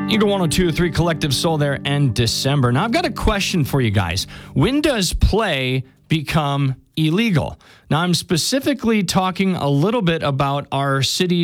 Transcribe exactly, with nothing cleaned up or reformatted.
Eagle one oh two point three Collective Soul there and December. Now, I've got a question for you guys. When does play become illegal? Now, I'm specifically talking a little bit about our city's